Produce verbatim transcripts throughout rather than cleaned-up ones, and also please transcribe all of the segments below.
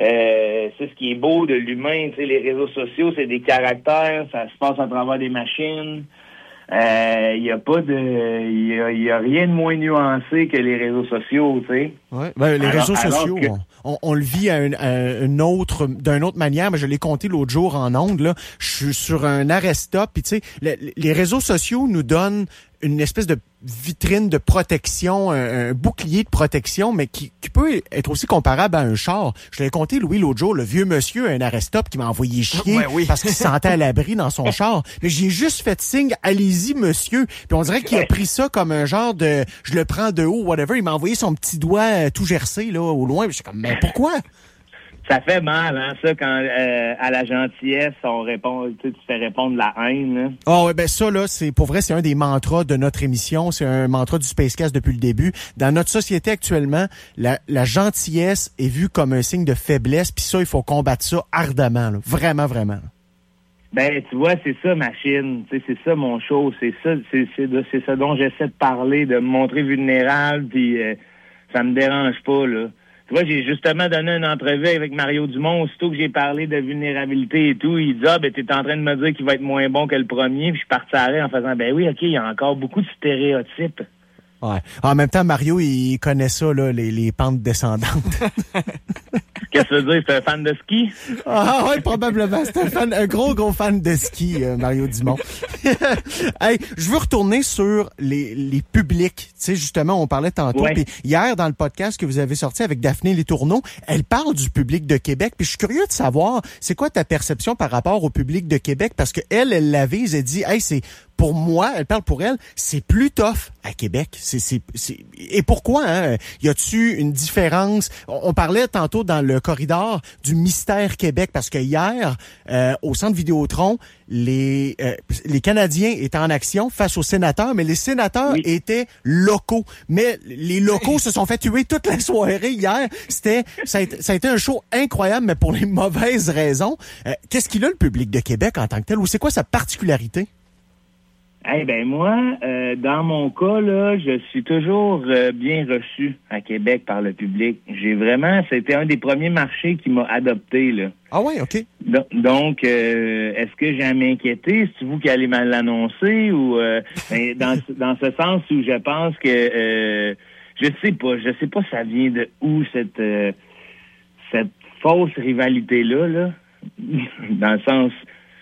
Euh, c'est ce qui est beau de l'humain, tu sais, les réseaux sociaux, c'est des caractères, ça se passe à travers des machines. Il euh, y a pas de, il y a, y a rien de moins nuancé que les réseaux sociaux, tu sais. Ouais, ben, les alors, réseaux sociaux, que... on, on le vit à, un, à une autre, d'une autre manière. Mais je l'ai compté l'autre jour en ondes, là. Je suis sur un arrêt-stop, puis tu sais, les, les réseaux sociaux nous donnent une espèce de vitrine de protection, un, un bouclier de protection, mais qui, qui peut être aussi comparable à un char. Je l'ai compté, Louis, l'autre jour, le vieux monsieur à un arrêt-stop qui m'a envoyé chier ouais, oui. parce qu'il se sentait à l'abri dans son char. Mais j'ai juste fait signe, allez-y, monsieur. Puis on dirait qu'il a pris ça comme un genre de, je le prends de haut, whatever. Il m'a envoyé son petit doigt tout gercé, là, au loin. Je suis comme, mais pourquoi? Ça fait mal, hein, ça, quand euh, à la gentillesse, on répond, tu sais, tu fais répondre la haine. Ah oh, ouais, ben ça, là, c'est pour vrai, c'est un des mantras de notre émission. C'est un mantra du Spacecast depuis le début. Dans notre société actuellement, la, la gentillesse est vue comme un signe de faiblesse, puis ça, il faut combattre ça ardemment, là. Vraiment, vraiment. Ben, tu vois, c'est ça, machine. Tu sais, c'est ça, mon show. C'est ça, c'est, c'est, c'est ça dont j'essaie de parler, de me montrer vulnérable, puis euh, ça me dérange pas, là. Tu vois, j'ai justement donné une entrevue avec Mario Dumont. Aussitôt que j'ai parlé de vulnérabilité et tout, il dit « Ah, ben, t'es en train de me dire qu'il va être moins bon que le premier. » Puis je suis parti à l'arrêt en faisant « Ben oui, OK, il y a encore beaucoup de stéréotypes. » Ouais. En même temps, Mario, il connaît ça, là, les, les pentes descendantes. Qu'est-ce que ça veut dire? C'est un fan de ski? Ah oui, probablement. C'est un fan, un gros, gros fan de ski, euh, Mario Dumont. Hey, je veux retourner sur les, les publics. Tu sais, justement, on parlait tantôt. Ouais. Puis hier, dans le podcast que vous avez sorti avec Daphné Letourneau, elle parle du public de Québec. Puis je suis curieux de savoir, c'est quoi ta perception par rapport au public de Québec? Parce que elle, elle l'avise, elle dit, hey, c'est, pour moi, elle parle pour elle, c'est plus tough à Québec. C'est, c'est, c'est... Et pourquoi, hein? Y a-tu une différence? On parlait tantôt dans le corridor du mystère Québec, parce que hier, euh, au Centre Vidéotron, les, euh, les Canadiens étaient en action face aux sénateurs, mais les sénateurs oui. étaient locaux. Mais les locaux se sont fait tuer toute la soirée hier. C'était, ça a été, ça a été un show incroyable, mais pour les mauvaises raisons. Euh, qu'est-ce qu'il a, le public de Québec, en tant que tel? Ou c'est quoi sa particularité? Eh ben moi, euh, dans mon cas, là, je suis toujours euh, bien reçu à Québec par le public. J'ai vraiment, c'était un des premiers marchés qui m'a adopté, là. Ah ouais, OK. Do- donc, euh, est-ce que j'ai à m'inquiéter? C'est vous qui allez mal l'annoncer? Ou euh, ben, dans, dans ce sens où je pense que euh, je sais pas, je sais pas ça vient de où cette euh, cette fausse rivalité-là, là. Dans le sens.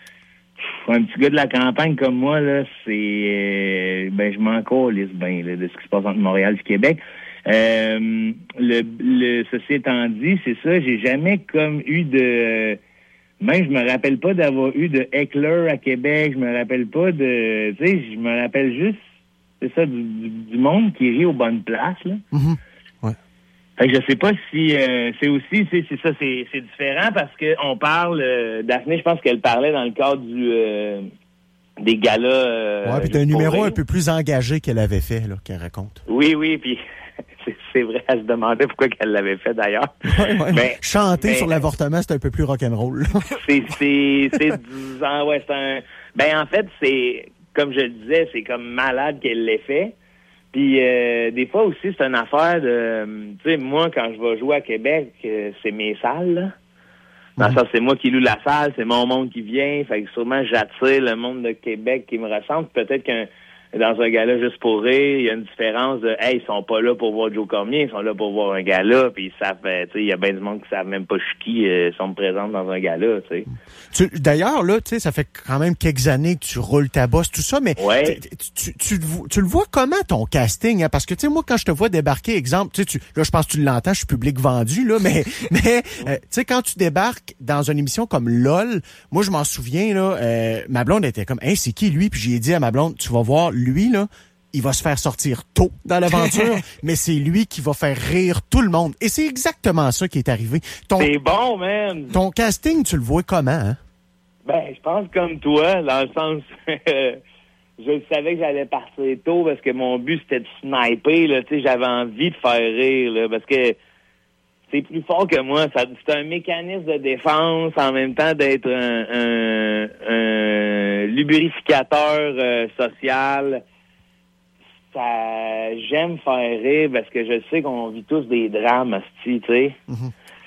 Un petit gars de la campagne comme moi, là, c'est... Euh, ben, je m'en calisse bien là, de ce qui se passe entre Montréal et Québec. Euh, le, le, ceci étant dit, c'est ça, j'ai jamais comme eu de... Même, je me rappelle pas d'avoir eu de heckler à Québec. Je me rappelle pas de... Tu sais, je me rappelle juste, c'est ça, du, du, du monde qui rit aux bonnes places, là. Mm-hmm. Ouais. Fait que je sais pas si euh, c'est aussi, c'est, c'est ça, c'est, c'est différent parce que on parle, euh, Daphné, je pense qu'elle parlait dans le cadre du euh, des galas. Euh, ouais, puis t'as un numéro un peu plus engagé qu'elle avait fait, là, qu'elle raconte. Oui, oui, puis c'est, c'est vrai, elle se demandait pourquoi qu'elle l'avait fait d'ailleurs. Ouais, ouais. Mais, chanter mais, sur l'avortement, c'est un peu plus rock'n'roll. c'est, c'est, c'est dix ans, ouais, c'est un. Ben en fait, c'est comme je le disais, c'est comme malade qu'elle l'ait fait. Puis euh, des fois aussi, c'est une affaire de... Tu sais, moi, quand je vais jouer à Québec, euh, c'est mes salles, là. Dans le sens, c'est moi qui loue la salle, c'est mon monde qui vient. Fait que sûrement, j'attire le monde de Québec qui me ressemble. Peut-être qu'un dans un gala juste pour rire, il y a une différence de « Hey, ils sont pas là pour voir Joe Cormier, ils sont là pour voir un gala. » Puis ils savent, tu sais, il y a bien du monde qui savent même pas je suis qui, euh, sont présents dans un gala, tu sais. Tu, d'ailleurs, là, tu sais, ça fait quand même quelques années que tu roules ta bosse, tout ça, mais ouais. tu, tu, tu, tu le vois comment, ton casting? Hein? Parce que, tu sais, moi, quand je te vois débarquer, exemple, tu sais, tu, là, je pense que tu l'entends, je suis public vendu, là, mais, mais euh, tu sais, quand tu débarques dans une émission comme LOL, moi, je m'en souviens, là, euh, ma blonde était comme, « Hey, c'est qui, lui? » Puis j'ai dit à ma blonde, « Tu vas voir, lui, là, il va se faire sortir tôt dans l'aventure, mais c'est lui qui va faire rire tout le monde. » Et c'est exactement ça qui est arrivé. Ton, c'est bon, man! Ton casting, tu le vois comment, hein? Ben, je pense comme toi, dans le sens... je savais que j'allais partir tôt parce que mon but, c'était de sniper, là. Tu sais, j'avais envie de faire rire, là, parce que c'est plus fort que moi. Ça, c'est un mécanisme de défense en même temps d'être un, un, un lubrificateur euh, social. Ça, j'aime faire rire parce que je sais qu'on vit tous des drames, hostie, tu sais. Mm-hmm.